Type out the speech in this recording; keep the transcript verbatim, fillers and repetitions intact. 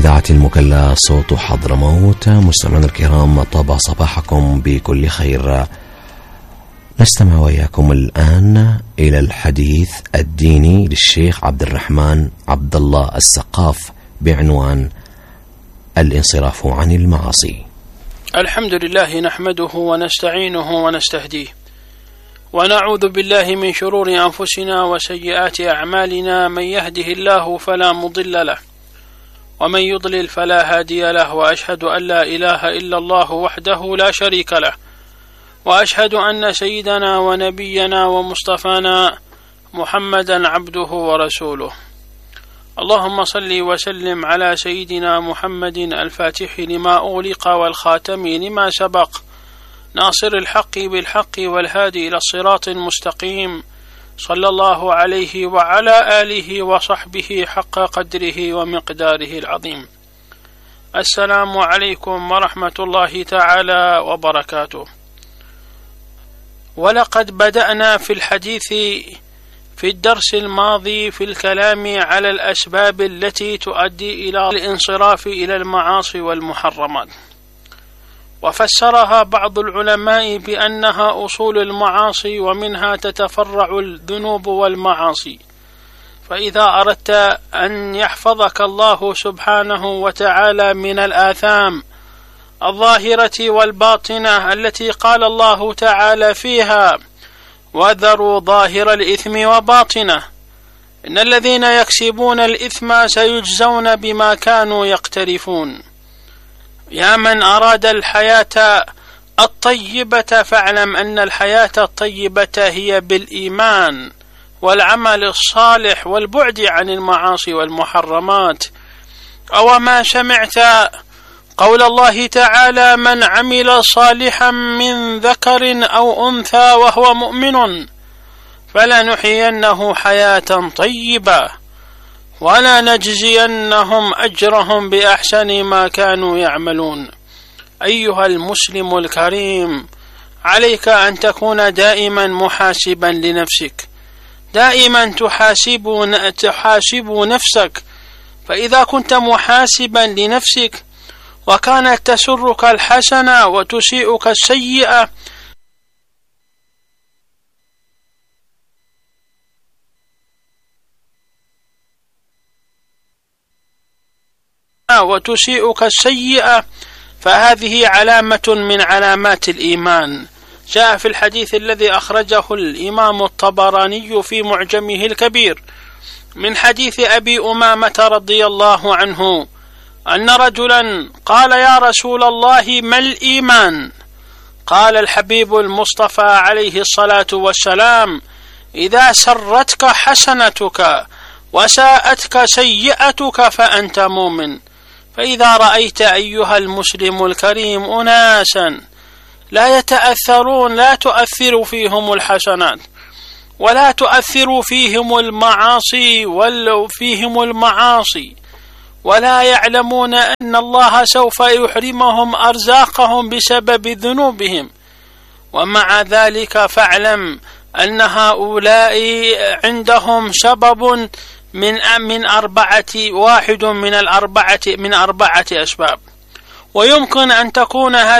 إذاعة المكلا صوت حضرموت. مستمعينا الكرام، طاب صباحكم بكل خير. نستمع وإياكم الآن إلى الحديث الديني للشيخ عبد الرحمن عبد الله السقاف بعنوان الانصراف عن المعاصي. الحمد لله نحمده ونستعينه ونستهديه ونعوذ بالله من شرور أنفسنا وسيئات أعمالنا، من يهده الله فلا مضل له ومن يضلل فلا هادي له، وأشهد أن لا إله إلا الله وحده لا شريك له، وأشهد أن سيدنا ونبينا ومصطفانا محمدا عبده ورسوله. اللهم صل وسلم على سيدنا محمد الفاتح لما أغلق والخاتم لما سبق، ناصر الحق بالحق والهادي إلى الصراط المستقيم، صلى الله عليه وعلى آله وصحبه حق قدره ومقداره العظيم. السلام عليكم ورحمة الله تعالى وبركاته. ولقد بدأنا في الحديث في الدرس الماضي في الكلام على الأسباب التي تؤدي إلى الانصراف إلى المعاصي والمحرمات، وفسرها بعض العلماء بأنها أصول المعاصي ومنها تتفرع الذنوب والمعاصي. فإذا أردت أن يحفظك الله سبحانه وتعالى من الآثام الظاهرة والباطنة التي قال الله تعالى فيها: وذروا ظاهر الإثم وباطنه، إن الذين يكسبون الإثم سيجزون بما كانوا يقترفون. يا من أراد الحياة الطيبة فاعلم أن الحياة الطيبة هي بالإيمان والعمل الصالح والبعد عن المعاصي والمحرمات. أو ما سمعت قول الله تعالى: من عمل صالحا من ذكر أو أنثى وهو مؤمن فلنحيينه حياة طيبة ولا نجزينهم أجرهم بأحسن ما كانوا يعملون. أيها المسلم الكريم، عليك أن تكون دائما محاسبا لنفسك، دائما تحاسب, تحاسب نفسك. فإذا كنت محاسبا لنفسك وكانت تسرك الحسنة وتسيئك السيئة وتسيئك السيئة فهذه علامة من علامات الإيمان. جاء في الحديث الذي أخرجه الإمام الطبراني في معجمه الكبير من حديث أبي أمامة رضي الله عنه أن رجلا قال: يا رسول الله ما الإيمان؟ قال الحبيب المصطفى عليه الصلاة والسلام: إذا سرتك حسنتك وساءتك سيئتك فأنت مؤمن. فإذا رأيت أيها المسلم الكريم أناسا لا يتأثرون، لا تؤثر فيهم الحسنات ولا تؤثر فيهم المعاصي وفيهم المعاصي ولا يعلمون أن الله سوف يحرمهم أرزاقهم بسبب ذنوبهم، ومع ذلك فاعلم أن هؤلاء عندهم سبب من من أربعة واحد من الأربعة من أربعة أسباب، ويمكن أن تكون هذه